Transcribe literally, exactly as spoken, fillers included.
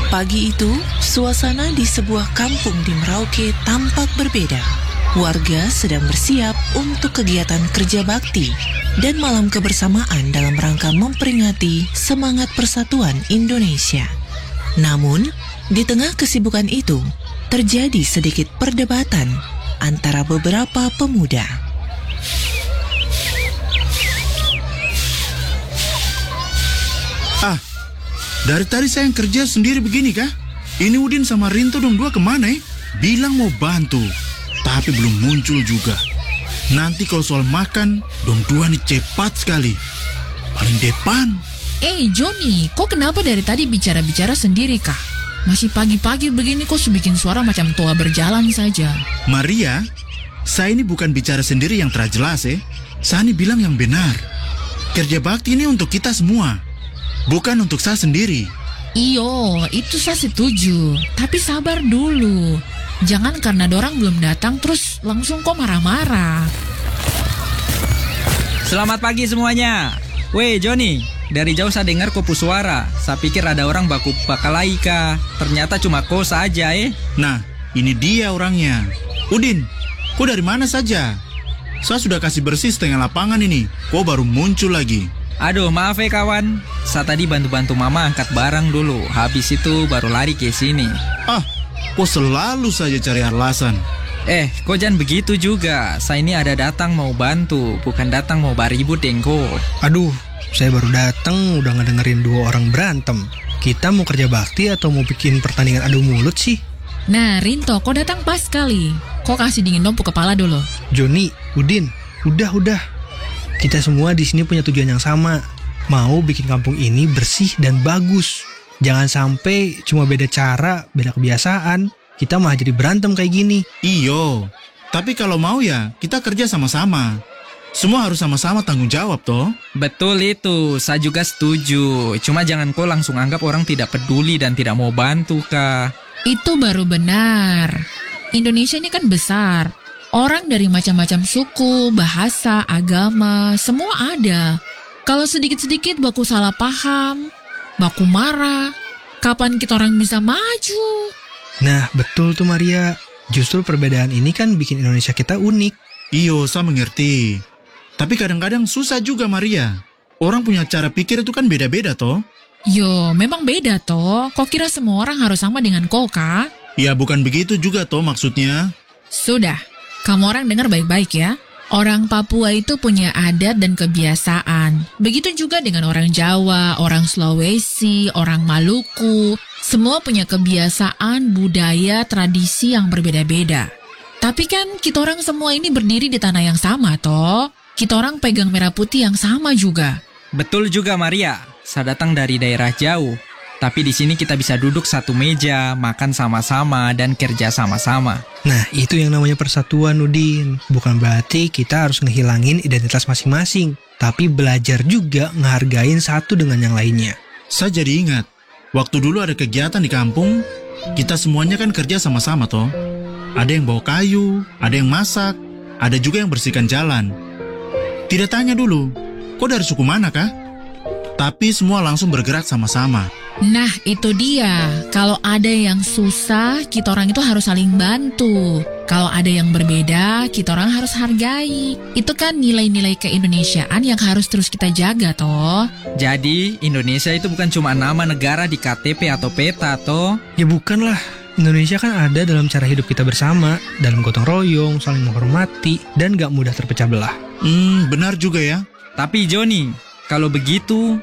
Pagi itu, suasana di sebuah kampung di Merauke tampak berbeda. Warga sedang bersiap untuk kegiatan kerja bakti dan malam kebersamaan dalam rangka memperingati semangat persatuan Indonesia. Namun, di tengah kesibukan itu, terjadi sedikit perdebatan antara beberapa pemuda. Ah, dari tadi saya yang kerja sendiri begini kah? Ini Udin sama Rinto dong dua kemana ya? Bilang mau bantu, tapi belum muncul juga. Nanti kalau soal makan, dong dua nih cepat sekali. Paling depan. Eh Joni, kok kenapa dari tadi bicara-bicara sendiri kah? Masih pagi-pagi begini kok bikin suara macam tua berjalan saja. Maria, saya ini bukan bicara sendiri yang terjelas ya. Saya ini bilang yang benar. Kerja bakti ini untuk kita semua, bukan untuk saya sendiri. Iyo, itu saya setuju. Tapi sabar dulu. Jangan karena dorang belum datang terus langsung kok marah-marah. Selamat pagi semuanya. Weh Joni, dari jauh saya dengar kopu suara. Saya pikir ada orang baku pakalaika. Ternyata cuma kau saja eh. Nah, ini dia orangnya. Udin, kau dari mana saja? Saya sudah kasih bersih setengah lapangan ini. Kau baru muncul lagi. Aduh, maaf ya kawan. Saya tadi bantu-bantu mama angkat barang dulu. Habis itu baru lari ke sini. Ah, kau selalu saja cari alasan. Eh, kau jangan begitu juga. Saya ini ada datang mau bantu, bukan datang mau baribut dengko. Aduh, saya baru datang udah ngedengerin dua orang berantem. Kita mau kerja bakti atau mau bikin pertandingan adu mulut sih? Nah, Rinto, kau datang pas sekali. Kau kasih dingin dompu kepala dulu. Joni, Udin, udah-udah. Kita semua di sini punya tujuan yang sama. Mau bikin kampung ini bersih dan bagus. Jangan sampai cuma beda cara, beda kebiasaan. Kita malah jadi berantem kayak gini. Iyo, tapi kalau mau ya kita kerja sama-sama. Semua harus sama-sama tanggung jawab toh. Betul itu, saya juga setuju. Cuma jangan kau langsung anggap orang tidak peduli dan tidak mau bantu kah. Itu baru benar. Indonesia ini kan besar. Orang dari macam-macam suku, bahasa, agama, semua ada. Kalau sedikit-sedikit baku salah paham, baku marah, kapan kita orang bisa maju? Nah, betul tuh Maria. Justru perbedaan ini kan bikin Indonesia kita unik. Iyo, saya mengerti. Tapi kadang-kadang susah juga Maria. Orang punya cara pikir itu kan beda-beda toh. Yo, memang beda toh. Kok kira semua orang harus sama dengan kau kah? Ya bukan begitu juga toh maksudnya. Sudah, kamu orang dengar baik-baik ya. Orang Papua itu punya adat dan kebiasaan. Begitu juga dengan orang Jawa, orang Sulawesi, orang Maluku. Semua punya kebiasaan, budaya, tradisi yang berbeda-beda. Tapi kan kita orang semua ini berdiri di tanah yang sama toh. Kita orang pegang merah putih yang sama juga. Betul juga Maria. Saya datang dari daerah jauh. Tapi di sini kita bisa duduk satu meja, makan sama-sama, dan kerja sama-sama. Nah, itu yang namanya persatuan, Udin. Bukan berarti kita harus ngehilangin identitas masing-masing, tapi belajar juga ngehargain satu dengan yang lainnya. Saya jadi ingat, waktu dulu ada kegiatan di kampung, kita semuanya kan kerja sama-sama toh. Ada yang bawa kayu, ada yang masak, ada juga yang bersihkan jalan. Tidak tanya dulu, kok dari suku mana kah? Tapi semua langsung bergerak sama-sama. Nah, itu dia. Kalau ada yang susah, kita orang itu harus saling bantu. Kalau ada yang berbeda, kita orang harus hargai. Itu kan nilai-nilai keindonesiaan yang harus terus kita jaga, toh. Jadi, Indonesia itu bukan cuma nama negara di K T P atau peta, toh. Ya bukanlah. Indonesia kan ada dalam cara hidup kita bersama, dalam gotong royong, saling menghormati, dan gak mudah terpecah belah. Hmm, benar juga ya. Tapi Joni, kalau begitu,